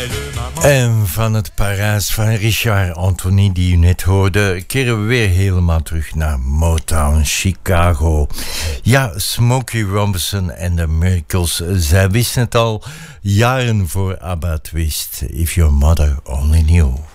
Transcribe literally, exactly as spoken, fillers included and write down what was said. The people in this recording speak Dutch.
En van het Parijs van Richard Anthony die u net hoorde, keren we weer helemaal terug naar Motown, Chicago. Ja, Smokey Robinson en de Miracles, zij wisten het al jaren voor ABBA het wist. If Your Mother Only Knew.